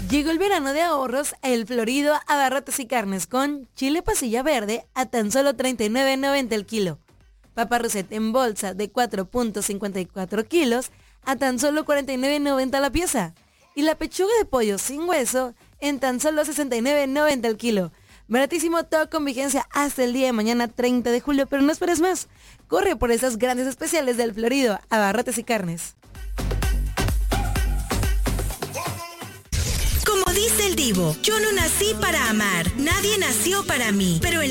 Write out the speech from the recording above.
Llegó el verano de ahorros a El Florido Abarrotes y Carnes con chile pasilla verde a tan solo $39.90 el kilo. Papa Rosette en bolsa de 4.54 kilos a tan solo $49.90 la pieza. Y la pechuga de pollo sin hueso en tan solo $69.90 el kilo. Baratísimo, todo con vigencia hasta el día de mañana 30 de julio, pero no esperes más. Corre por esas grandes especiales del Florido Abarrotes y Carnes. Como dice el divo, yo no nací para amar, nadie nació para mí, pero